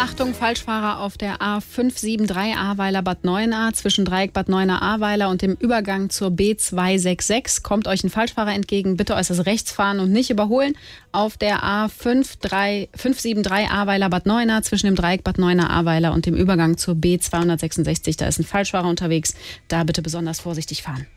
Achtung, Falschfahrer auf der A573 Ahrweiler-Bad Neuenahr zwischen Dreieck Bad Neuenahr-Ahrweiler und dem Übergang zur B266. Kommt euch ein Falschfahrer entgegen, bitte äußerst rechts fahren und nicht überholen. Auf der A573 Ahrweiler-Bad Neuenahr zwischen dem Dreieck Bad Neuenahr-Ahrweiler und dem Übergang zur B266. Da ist ein Falschfahrer unterwegs. Da bitte besonders vorsichtig fahren.